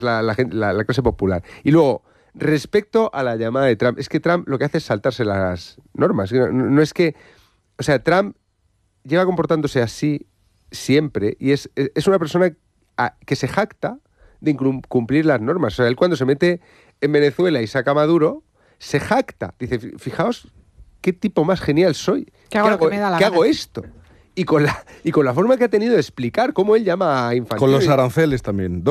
la clase popular. Y luego, respecto a la llamada de Trump, es que Trump lo que hace es saltarse las normas. No es que... O sea, Trump lleva comportándose así siempre y es una persona que se jacta de cumplir las normas. O sea, él cuando se mete en Venezuela y saca a Maduro, se jacta. Dice, fijaos qué tipo más genial soy. ¿Qué hago esto? Y con la forma que ha tenido de explicar cómo él llama a Infantino. Con los aranceles también.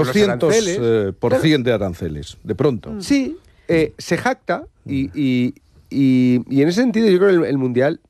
200% de aranceles, de pronto. Sí, se jacta y en ese sentido yo creo que el Mundial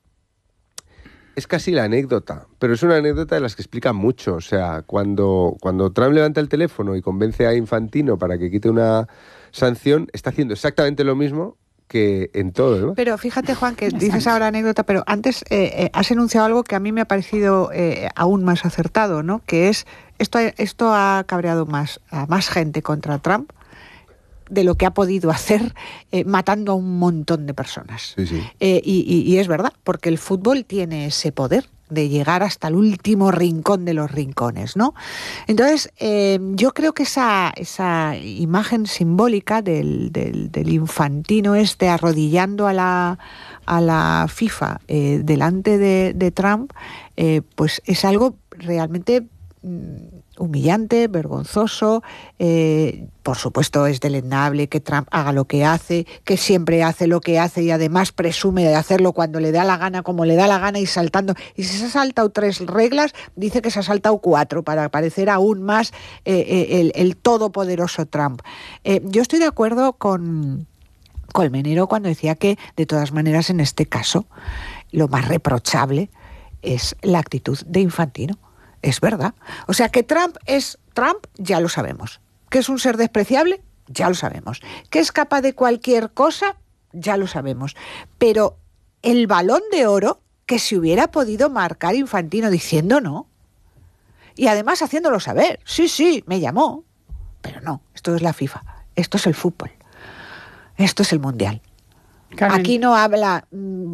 es casi la anécdota, pero es una anécdota de las que explica mucho. O sea, cuando Trump levanta el teléfono y convence a Infantino para que quite una sanción, está haciendo exactamente lo mismo que en todo, ¿no? Pero fíjate, Juan, que dices ahora anécdota, pero antes has enunciado algo que a mí me ha parecido aún más acertado, ¿no? Que es, esto ha cabreado a más gente contra Trump de lo que ha podido hacer matando a un montón de personas. Sí, sí. Y es verdad, porque el fútbol tiene ese poder de llegar hasta el último rincón de los rincones, ¿no? Entonces, yo creo que esa imagen simbólica del Infantino arrodillando a la FIFA delante de Trump, pues es algo realmente humillante, vergonzoso. Por supuesto es deleznable que Trump haga lo que hace, que siempre hace lo que hace y además presume de hacerlo cuando le da la gana, como le da la gana y saltando. Y si se ha saltado 3 reglas, dice que se ha saltado 4 para parecer aún más el todopoderoso Trump. Yo estoy de acuerdo con Colmenero cuando decía que, de todas maneras, en este caso, lo más reprochable es la actitud de Infantino. Es verdad. O sea, que Trump es Trump, ya lo sabemos. Que es un ser despreciable, ya lo sabemos. Que es capaz de cualquier cosa, ya lo sabemos. Pero el Balón de Oro que se hubiera podido marcar Infantino diciendo no. Y además haciéndolo saber. Sí, me llamó. Pero no, esto es la FIFA. Esto es el fútbol. Esto es el Mundial. Carmen. Aquí no habla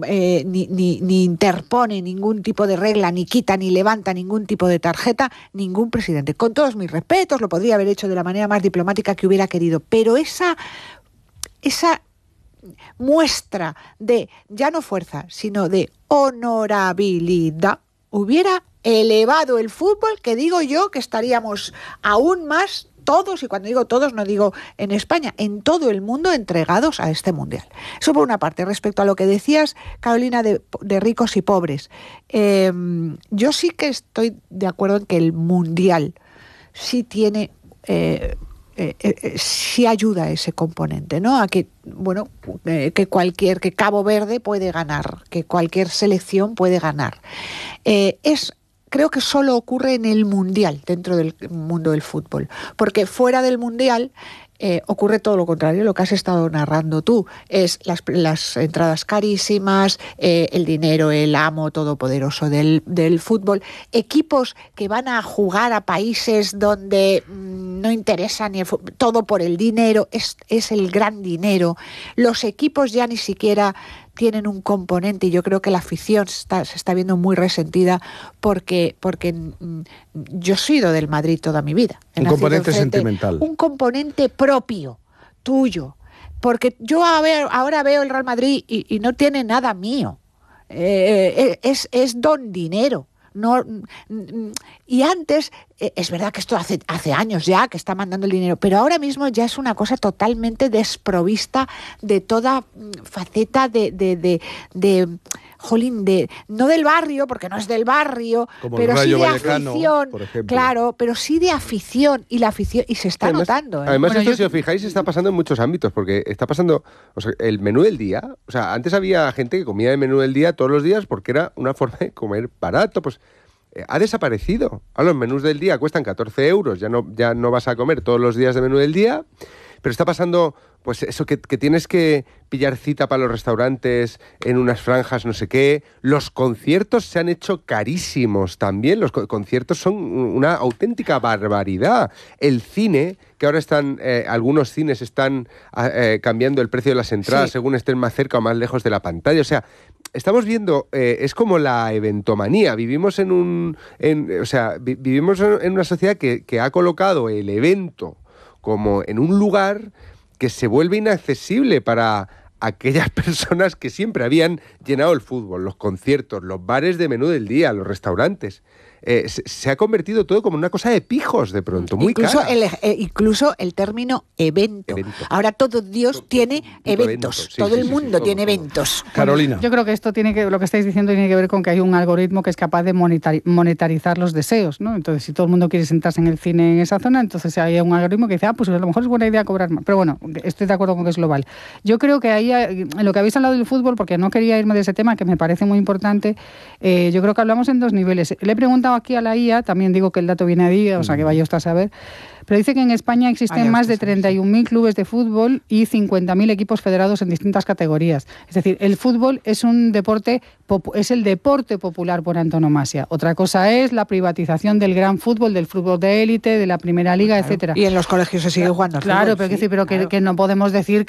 ni interpone ningún tipo de regla, ni quita, ni levanta ningún tipo de tarjeta, ningún presidente. Con todos mis respetos, lo podría haber hecho de la manera más diplomática que hubiera querido, pero esa muestra de, ya no fuerza, sino de honorabilidad, hubiera elevado el fútbol, que digo yo que estaríamos aún más todos, y cuando digo todos no digo en España, en todo el mundo entregados a este Mundial. Eso por una parte. Respecto a lo que decías, Carolina, de ricos y pobres, yo sí que estoy de acuerdo en que el Mundial sí tiene, sí ayuda a ese componente, ¿no? A que, bueno, que Cabo Verde puede ganar, que cualquier selección puede ganar. Creo que solo ocurre en el Mundial, dentro del mundo del fútbol, porque fuera del Mundial ocurre todo lo contrario, lo que has estado narrando tú, es las entradas carísimas, el dinero, el amo todopoderoso del fútbol, equipos que van a jugar a países donde no interesa ni el fútbol, todo por el dinero, es el gran dinero, los equipos ya ni siquiera tienen un componente, y yo creo que la afición se está viendo muy resentida porque yo he sido del Madrid toda mi vida. Un componente sentimental. Un componente propio, tuyo. Porque yo ahora veo el Real Madrid y no tiene nada mío. Es don dinero. No, y antes, es verdad que esto hace años ya que está mandando el dinero, pero ahora mismo ya es una cosa totalmente desprovista de toda faceta de jolín, no del barrio, porque no es del barrio, como pero sí de Vallecano, afición, por ejemplo. Claro, pero sí de afición, y la afición, y se está notando. Además, esto, si os fijáis, está pasando en muchos ámbitos, porque está pasando, o sea, el menú del día. O sea, antes había gente que comía el menú del día todos los días porque era una forma de comer barato, pues ha desaparecido. Ahora los menús del día cuestan 14 euros, ya no vas a comer todos los días de menú del día, pero está pasando, pues eso, que tienes que pillar cita para los restaurantes en unas franjas, no sé qué. Los conciertos se han hecho carísimos también. Los conciertos son una auténtica barbaridad. El cine, que ahora algunos cines están cambiando el precio de las entradas, sí, según estén más cerca o más lejos de la pantalla. O sea, estamos viendo, es como la eventomanía. Vivimos vivimos en una sociedad que ha colocado el evento como en un lugar que se vuelve inaccesible para aquellas personas que siempre habían llenado el fútbol, los conciertos, los bares de menú del día, los restaurantes. Se ha convertido todo como una cosa de pijos de pronto, muy incluso cara. Incluso el término evento. Ahora todo Dios tiene eventos, todo el mundo tiene eventos. Carolina. Yo creo que lo que estáis diciendo tiene que ver con que hay un algoritmo que es capaz de monetarizar los deseos, ¿no? Entonces, si todo el mundo quiere sentarse en el cine en esa zona, entonces hay un algoritmo que dice, pues a lo mejor es buena idea cobrar más. Pero bueno, estoy de acuerdo con que es global. Yo creo que ahí, en lo que habéis hablado del fútbol, porque no quería irme de ese tema, que me parece muy importante, yo creo que hablamos en dos niveles. Le he preguntado aquí a la IA, también digo que el dato viene de IA, o sea que vaya usted a saber, pero dice que en España existen más de 31.000 clubes de fútbol y 50.000 equipos federados en distintas categorías. Es decir, el fútbol es un deporte, es el deporte popular por antonomasia. Otra cosa es la privatización del gran fútbol, del fútbol de élite, de la primera liga, etcétera. Y en los colegios se sigue jugando. Claro, fútbol, pero que no podemos decir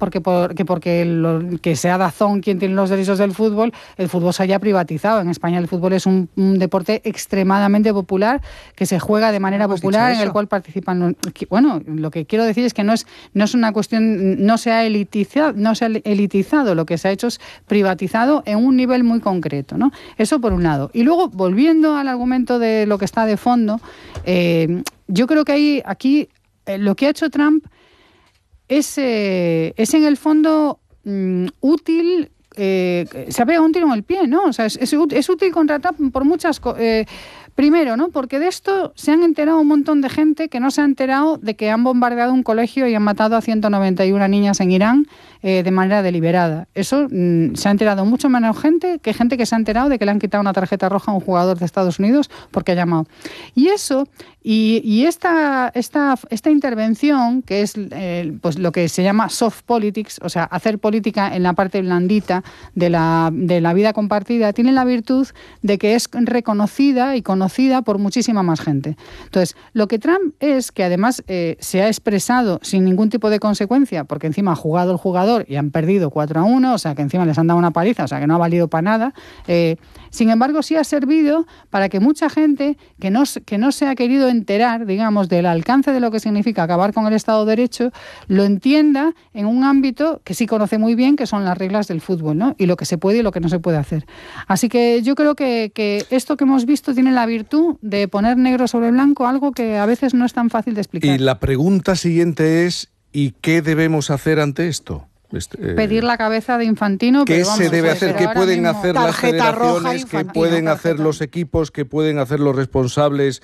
porque sea DAZN quien tiene los derechos del fútbol, el fútbol se haya privatizado. En España el fútbol es un deporte extremadamente popular que se juega de manera popular, en el cual participan. Bueno, lo que quiero decir es que no es una cuestión, no se ha elitizado, lo que se ha hecho es privatizado en un nivel muy concreto, ¿no? Eso por un lado. Y luego, volviendo al argumento de lo que está de fondo, yo creo que aquí lo que ha hecho Trump es en el fondo útil. Se ha pegado un tiro en el pie, ¿no? O sea, es útil contra Trump por muchas cosas. Primero, ¿no? Porque de esto se han enterado un montón de gente que no se ha enterado de que han bombardeado un colegio y han matado a 191 niñas en Irán de manera deliberada. Eso se ha enterado mucho menos gente que se ha enterado de que le han quitado una tarjeta roja a un jugador de Estados Unidos porque ha llamado. Y eso, y esta intervención, que es pues lo que se llama soft politics, o sea, hacer política en la parte blandita de la vida compartida, tiene la virtud de que es reconocida y conocida por muchísima más gente. Entonces, lo que Trump es que además se ha expresado sin ningún tipo de consecuencia, porque encima ha jugado el jugador y han perdido 4-1, o sea que encima les han dado una paliza, o sea que no ha valido para nada. Sin embargo, sí ha servido para que mucha gente que no se ha querido enterar, digamos, del alcance de lo que significa acabar con el Estado de Derecho, lo entienda en un ámbito que sí conoce muy bien, que son las reglas del fútbol, ¿no? Y lo que se puede y lo que no se puede hacer. Así que yo creo que esto que hemos visto tiene la virtud de poner negro sobre blanco algo que a veces no es tan fácil de explicar. Y la pregunta siguiente es, ¿y qué debemos hacer ante esto? Pedir la cabeza de Infantino. ¿Qué pero vamos, se debe hacer? ¿Qué pueden hacer las federaciones? ¿Qué pueden hacer los equipos? ¿Qué pueden hacer los responsables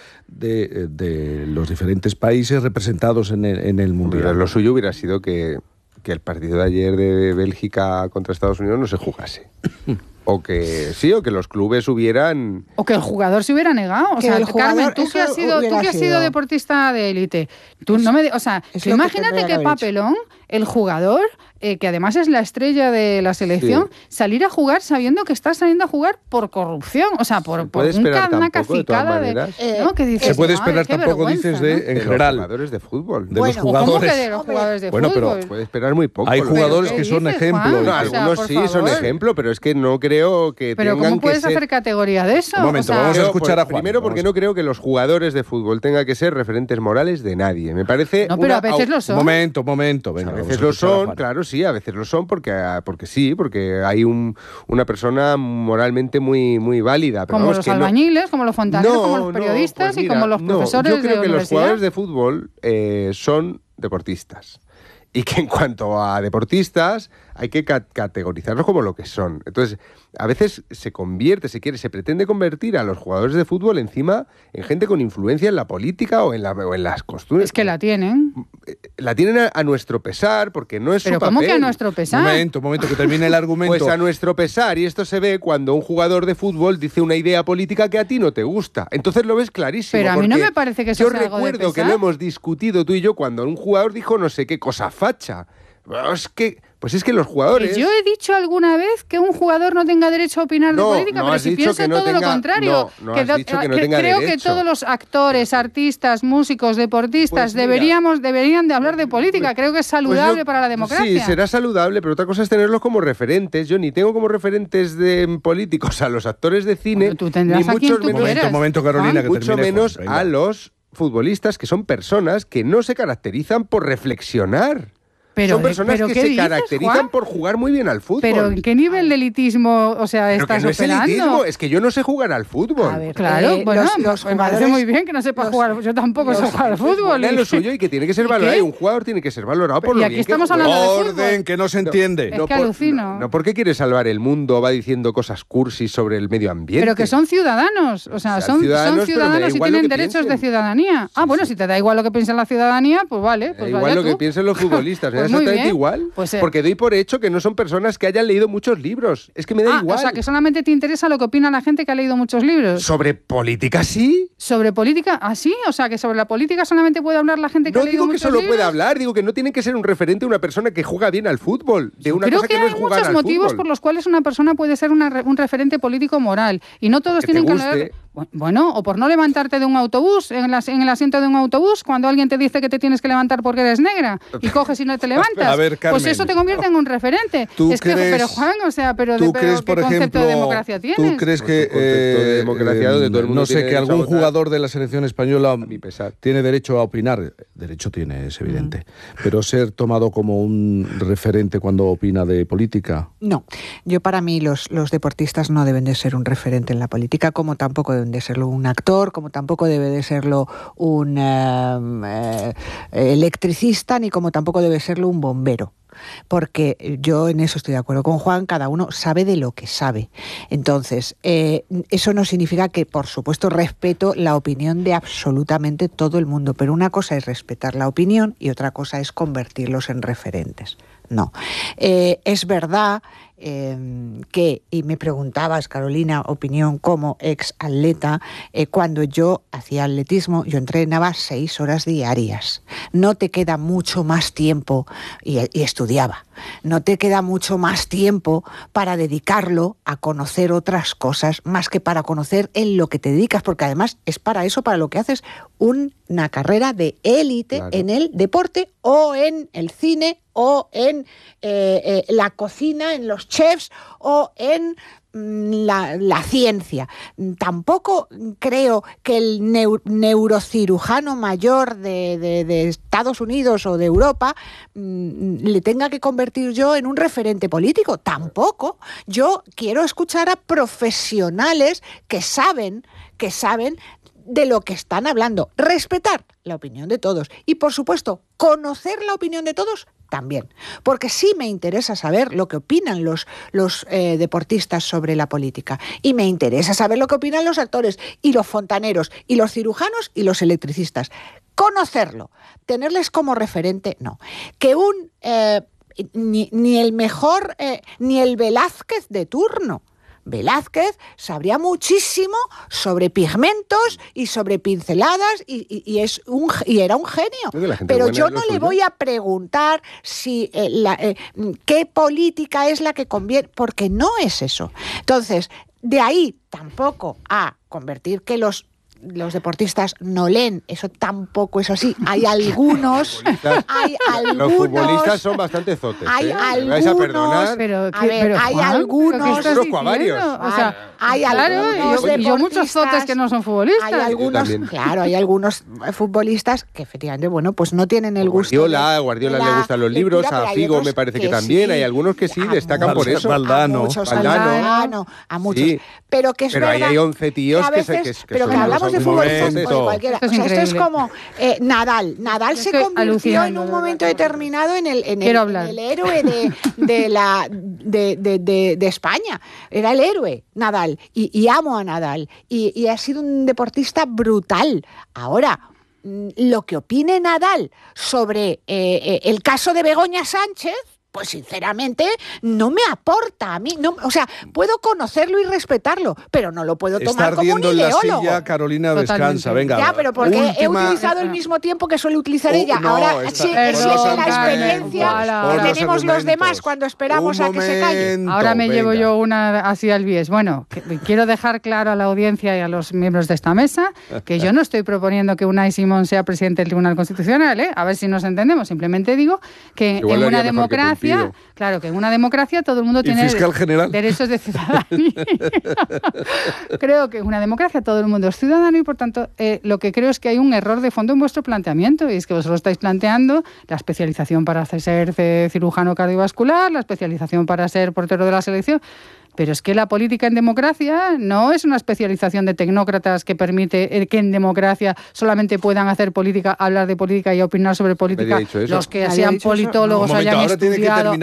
de los diferentes países representados en el Mundial? Lo suyo hubiera sido que el partido de ayer de Bélgica contra Estados Unidos no se jugase. O que los clubes hubieran... O que el jugador se hubiera negado. O sea, Carmen, tú que has sido deportista de élite, imagínate qué papelón el jugador, que además es la estrella de la selección, salir a jugar sabiendo que está saliendo a jugar por corrupción, o sea, por una cacicada ¿no? Que dices, se puede esperar tampoco, dices, en general. De los jugadores de fútbol. De los jugadores. ¿Cómo que de los jugadores de fútbol? Pero puede esperar muy poco. Hay jugadores que son ejemplo. No, algunos sí son ejemplo, pero es que no creo que pero tengan ¿cómo puedes que ser... hacer categoría de eso? Un momento, vamos a escuchar a Juan. Primero porque no creo que los jugadores de fútbol tengan que ser referentes morales de nadie. Me parece... No, pero a veces lo son. Momento. Venga, a veces lo son, claro, sí, a veces lo son porque hay una persona moralmente muy, muy válida. Pero como los albañiles, como los fontaneros, como los periodistas y como los profesores de universidad. Yo creo que los jugadores de fútbol son deportistas. Y que en cuanto a deportistas hay que categorizarlos como lo que son. Entonces, a veces se pretende convertir a los jugadores de fútbol encima en gente con influencia en la política o en las costumbres. Es que la tienen. La tienen a nuestro pesar, porque no es su papel. ¿Pero cómo que a nuestro pesar? Momento, que termine el argumento. Pues a nuestro pesar, y esto se ve cuando un jugador de fútbol dice una idea política que a ti no te gusta. Entonces lo ves clarísimo. Pero a mí no me parece que eso sea algo de pesar. Yo recuerdo que lo hemos discutido tú y yo cuando un jugador dijo no sé qué cosa facha. Pues es que los jugadores... ¿Yo he dicho alguna vez que un jugador no tenga derecho a opinar de política? Pero si pienso todo lo contrario. No has dicho que no tenga creo derecho. Que todos los actores, artistas, músicos, deportistas deberían de hablar de política. Creo que es saludable para la democracia. Sí, será saludable, pero otra cosa es tenerlos como referentes. Yo ni tengo como referentes de políticos a los actores de cine, tú tendrás ni mucho menos... Momento, Carolina, que mucho menos a los futbolistas que son personas que no se caracterizan por reflexionar. Son personas que se caracterizan, Juan, por jugar muy bien al fútbol. ¿Pero en qué nivel de elitismo, o sea, estás no operando? Es elitismo, es que yo no sé jugar al fútbol. A ver, claro, bueno, me parece muy bien que no sepa jugar. Yo tampoco sé jugar al fútbol. Es lo suyo y que tiene que ser valorado. Y un jugador tiene que ser valorado por lo bien que juega. Y aquí estamos hablando de fútbol. Orden, que no se entiende. Es que alucino. No, porque quiere salvar el mundo, va diciendo cosas cursis sobre el medio ambiente. Pero que son ciudadanos, o sea, son ciudadanos y tienen derechos de ciudadanía. Bueno, si te da igual lo que piensa la ciudadanía, pues vale. Pues igual lo que piensen los futbolistas, me da exactamente igual. Porque doy por hecho que no son personas que hayan leído muchos libros. Es que me da igual. O sea, que solamente te interesa lo que opina la gente que ha leído muchos libros. ¿Sobre política sí? ¿Sobre política? Sí, o sea, que sobre la política solamente puede hablar la gente que ha leído muchos libros. No digo que solo pueda hablar, digo que no tiene que ser un referente una persona que juega bien al fútbol. Creo que hay muchos motivos por los cuales una persona puede ser un referente político moral. Y no todos tienen que leer... Bueno, o por no levantarte de un autobús, en el asiento de un autobús, cuando alguien te dice que te tienes que levantar porque eres negra y coges y no te levantas. A ver, Carmen, pues eso te convierte en un referente. Pero Juan, o sea, ¿qué por concepto ejemplo, de democracia tienes? ¿Tú crees que de democracia donde todo el mundo no sé, que algún jugador de la selección española tiene derecho a opinar? Derecho tiene, es evidente. Pero ser tomado como un referente cuando opina de política. No, para mí los deportistas no deben de ser un referente en la política, como tampoco deben de serlo un actor, como tampoco debe de serlo un electricista, ni como tampoco debe serlo un bombero. Porque yo en eso estoy de acuerdo con Juan, cada uno sabe de lo que sabe. Entonces, eso no significa que, por supuesto, respeto la opinión de absolutamente todo el mundo, pero una cosa es respetar la opinión y otra cosa es convertirlos en referentes. No. Es verdad que, y me preguntabas, Carolina, opinión como ex atleta, cuando yo hacía atletismo, yo entrenaba 6 horas diarias. No te queda mucho más tiempo, y estudiaba, no te queda mucho más tiempo para dedicarlo a conocer otras cosas, más que para conocer en lo que te dedicas, porque además es para eso, para lo que haces una carrera de élite, claro, en el deporte o en el cine o en la cocina, en los chefs o en la ciencia. Tampoco creo que el neurocirujano mayor de Estados Unidos o de Europa le tenga que convertir yo en un referente político. Tampoco. Yo quiero escuchar a profesionales que saben de lo que están hablando, respetar la opinión de todos y, por supuesto, conocer la opinión de todos también, porque sí me interesa saber lo que opinan los deportistas sobre la política y me interesa saber lo que opinan los actores y los fontaneros y los cirujanos y los electricistas. Conocerlo, tenerles como referente, no. Que ni el mejor, ni el Velázquez de turno. Velázquez sabría muchísimo sobre pigmentos y sobre pinceladas y era un genio. Pero yo no le voy a preguntar si qué política es la que conviene, porque no es eso. Entonces, de ahí tampoco a convertir que los deportistas no leen, eso tampoco es así. Hay algunos. Los futbolistas son bastante zotes. Hay algunos. ¿Me vais a perdonar? Hay algunos. Hay algunos. Yo muchos zotes que no son futbolistas. Hay algunos, hay algunos futbolistas que efectivamente, bueno, pues no tienen el gusto. A Guardiola le gustan los libros, a Figo me parece que también. Hay algunos que sí destacan por eso. Valdano. A muchos. Sí. Pero que es verdad. Pero ahí hay 11 tíos que hablamos de futbolistas de cualquiera. Esto es como Nadal. Nadal se convirtió en un momento determinado en el héroe de España. Era el héroe, Nadal. Y amo a Nadal. Y ha sido un deportista brutal. Ahora, lo que opine Nadal sobre el caso de Begoña Sánchez, pues sinceramente no me aporta a mí. No, o sea, puedo conocerlo y respetarlo, pero no lo puedo tomar como un ideólogo. Está ardiendo en la silla, Carolina, descansa, venga. Ya, pero porque he utilizado el mismo tiempo que suele utilizar ella. Ahora sí, la experiencia que tenemos los demás cuando esperamos a que se calle. Ahora me llevo yo una así al bies. Bueno, quiero dejar claro a la audiencia y a los miembros de esta mesa que yo no estoy proponiendo que Unai Simón sea presidente del Tribunal Constitucional, a ver si nos entendemos. Simplemente digo que en una democracia democracia, claro, que en una democracia todo el mundo tiene derechos de ciudadanía. Creo que en una democracia todo el mundo es ciudadano y, por tanto, lo que creo es que hay un error de fondo en vuestro planteamiento, y es que vosotros estáis planteando la especialización para ser cirujano cardiovascular, la especialización para ser portero de la selección. Pero es que la política en democracia no es una especialización de tecnócratas que permite que en democracia solamente puedan hacer política, hablar de política y opinar sobre política los que sean politólogos o hayan estudiado.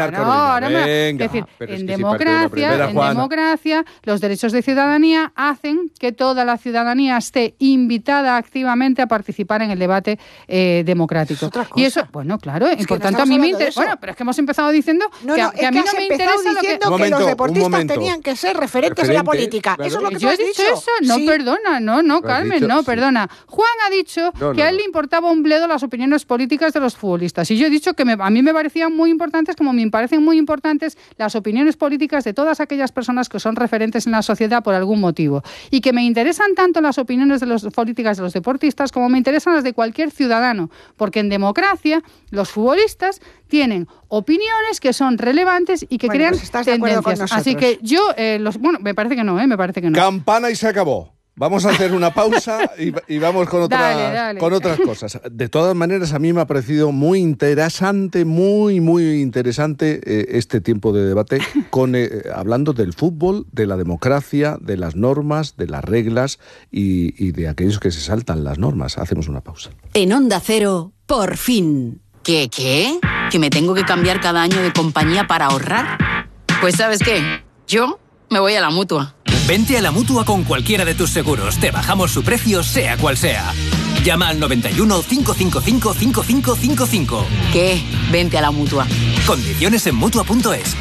En democracia los derechos de ciudadanía hacen que toda la ciudadanía esté invitada activamente a participar en el debate democrático. Y eso, bueno, claro, y por tanto a mí me interesa. Bueno, pero es que hemos empezado diciendo que a mí no me interesa lo que los deportistas tenían que ser referentes en la política. Claro. Eso es lo que tú has dicho. Eso? No, sí. Perdona, no, Carmen, dicho, no, perdona. Juan ha dicho que a él le importaba un bledo las opiniones políticas de los futbolistas. Y yo he dicho que a mí me parecían muy importantes, como me parecen muy importantes las opiniones políticas de todas aquellas personas que son referentes en la sociedad por algún motivo. Y que me interesan tanto las opiniones de los políticas de los deportistas como me interesan las de cualquier ciudadano. Porque en democracia los futbolistas tienen opiniones que son relevantes y que crean tendencias. Así que yo, me parece que no, Campana y se acabó. Vamos a hacer una pausa y vamos con otras cosas. De todas maneras, a mí me ha parecido muy interesante, muy interesante este tiempo de debate, hablando del fútbol, de la democracia, de las normas, de las reglas y de aquellos que se saltan las normas. Hacemos una pausa. En Onda Cero, por fin. ¿Qué? ¿Que me tengo que cambiar cada año de compañía para ahorrar? Pues ¿sabes qué? Yo me voy a la Mutua. Vente a la Mutua con cualquiera de tus seguros. Te bajamos su precio, sea cual sea. Llama al 91 555 5555. ¿Qué? Vente a la Mutua. Condiciones en Mutua.es.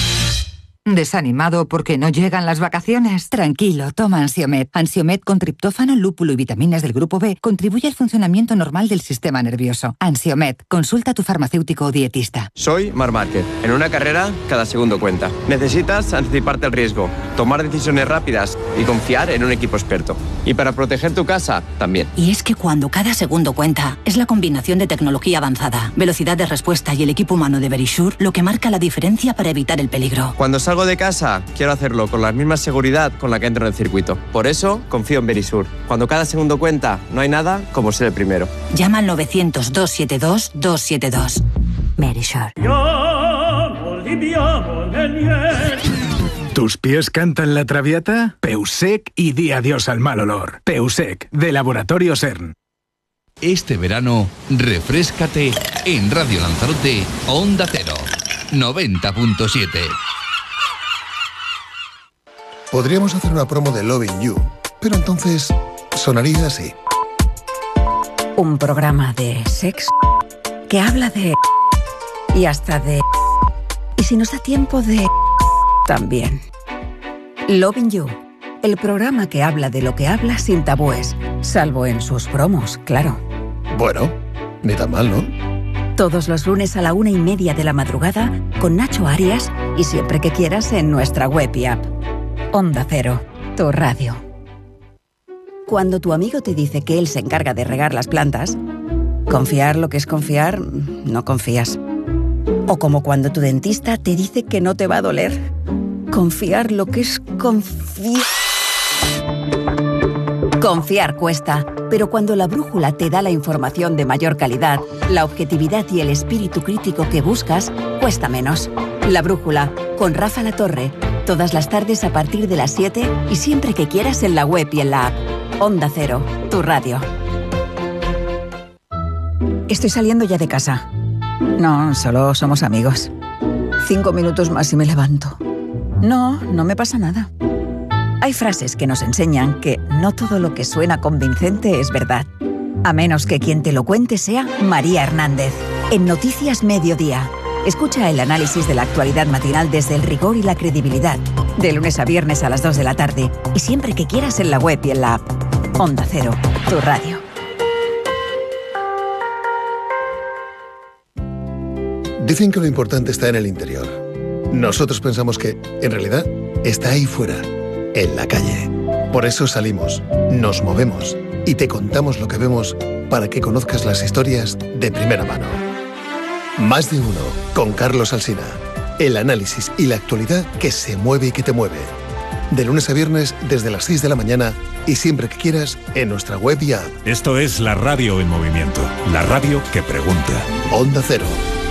¿Desanimado porque no llegan las vacaciones? Tranquilo, toma Ansiomed. Ansiomed con triptófano, lúpulo y vitaminas del grupo B contribuye al funcionamiento normal del sistema nervioso. Ansiomed, consulta a tu farmacéutico o dietista. Soy Marc Márquez. En una carrera, cada segundo cuenta. Necesitas anticiparte al riesgo, tomar decisiones rápidas y confiar en un equipo experto. Y para proteger tu casa, también. Y es que cuando cada segundo cuenta, es la combinación de tecnología avanzada, velocidad de respuesta y el equipo humano de Verisure lo que marca la diferencia para evitar el peligro. Cuando salgo de casa, quiero hacerlo con la misma seguridad con la que entro en el circuito. Por eso, confío en Verisure. Cuando cada segundo cuenta, no hay nada como ser el primero. Llama al 900-272-272. Verisure. ¿Tus pies cantan la Traviata? Peusec y di adiós al mal olor. Peusec, de Laboratorio CERN. Este verano, refréscate en Radio Lanzarote, Onda Cero, 90.7. Podríamos hacer una promo de Loving You, pero entonces sonaría así. Un programa de sexo que habla de... y hasta de... y si nos da tiempo de... también. Loving You, el programa que habla de lo que habla sin tabúes, salvo en sus promos, claro. Bueno, ni tan mal, ¿no? Todos los lunes a la 1:30 de la madrugada con Nacho Arias y siempre que quieras en nuestra web y app. Onda Cero, tu radio. Cuando tu amigo te dice que él se encarga de regar las plantas, confiar lo que es confiar, no confías. O como cuando tu dentista te dice que no te va a doler, confiar lo que es confiar. Confiar cuesta, pero cuando la brújula te da la información de mayor calidad, la objetividad y el espíritu crítico que buscas, cuesta menos. La brújula, con Rafa Latorre, todas las tardes a partir de las 7 y siempre que quieras en la web y en la app. Onda Cero, tu radio. Estoy saliendo ya de casa. No, solo somos amigos. 5 minutos más y me levanto. No me pasa nada. Hay frases que nos enseñan que no todo lo que suena convincente es verdad. A menos que quien te lo cuente sea María Hernández. En Noticias Mediodía. Escucha el análisis de la actualidad matinal desde el rigor y la credibilidad. De lunes a viernes a las 2 de la tarde. Y siempre que quieras en la web y en la app. Onda Cero, tu radio. Dicen que lo importante está en el interior. Nosotros pensamos que, en realidad, está ahí fuera, en la calle. Por eso salimos, nos movemos y te contamos lo que vemos para que conozcas las historias de primera mano. Más de uno, con Carlos Alsina. El análisis y la actualidad que se mueve y que te mueve. De lunes a viernes desde las 6 de la mañana y siempre que quieras en nuestra web y app. Esto es la radio en movimiento. La radio que pregunta. Onda Cero.